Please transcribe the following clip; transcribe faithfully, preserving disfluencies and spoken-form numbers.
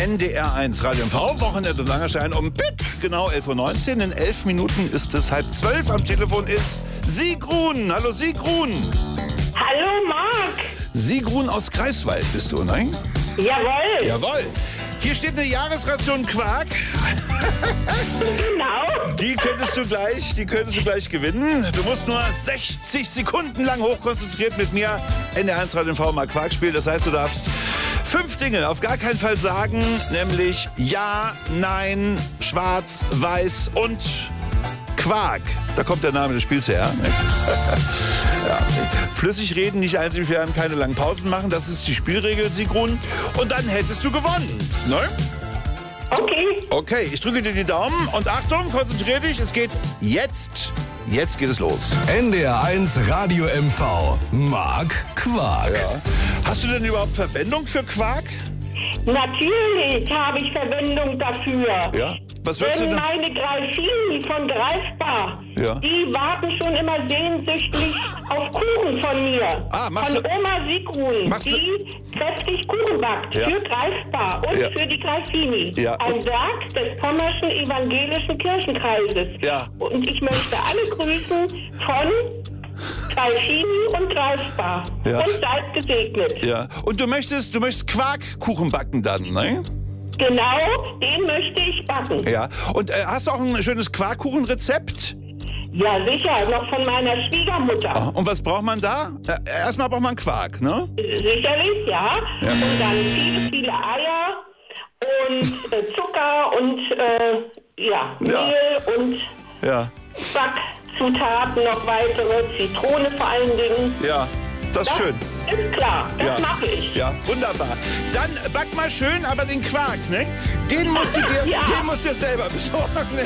N D R eins Radio M V, Wochenende und Langerschein um Pip, genau elf Uhr neunzehn. In elf Minuten ist es halb zwölf. Am Telefon ist Sigrun. Hallo Sigrun. Hallo Marc. Sigrun aus Greifswald bist du, nein? Jawohl. Jawohl. Hier steht eine Jahresration Quark. Genau. Die könntest du gleich, die könntest du gleich gewinnen. Du musst nur sechzig Sekunden lang hochkonzentriert mit mir N D R eins Radio M V mal Quark spielen. Das heißt, du darfst fünf Dinge auf gar keinen Fall sagen, nämlich ja, nein, schwarz, weiß und Quark. Da kommt der Name des Spiels her. Ja. Flüssig reden, nicht einzig werden, keine langen Pausen machen. Das ist die Spielregel, Sigrun. Und dann hättest du gewonnen. Ne? Okay. Okay, ich drücke dir die Daumen und Achtung, konzentrier dich. Es geht jetzt. Jetzt geht es los. N D R eins Radio M V. Marc Quark. Ja. Hast du denn überhaupt Verwendung für Quark? Natürlich habe ich Verwendung dafür. Ja. Was würdest du Denn denn? meine Greifini von Greifbar, Ja. die warten schon immer sehnsüchtig auf Kuchen von mir. Ah, machst von du- Oma Sigrun, Machst du- die kräftig Kuchen backt. Ja. Für Greifbar und Ja. für die Greifini. Ja, Ein und- Werk des Pommerschen Evangelischen Kirchenkreises. Ja. Und ich möchte alle grüßen von Greifini und Greifbar. Ja. Und seid gesegnet. Ja. Und du möchtest, du möchtest Quarkkuchen backen dann, ne? Genau, den möchte ich backen. Ja. Und äh, hast du auch ein schönes Quarkkuchenrezept? Ja, sicher, noch von meiner Schwiegermutter. Und was braucht man da? Äh, erstmal braucht man Quark, ne? Sicherlich, ja. Ja. Und dann viele, viele Eier und äh, Zucker und äh, ja, Mehl Ja. und Ja. Backzutaten, noch weitere, Zitrone vor allen Dingen. Ja. Das ist schön. Ist klar, das Ja. mache ich. Ja, wunderbar. Dann back mal schön, aber den Quark, ne? Den musst du dir, Ja. den musst du dir selber besorgen. Ne?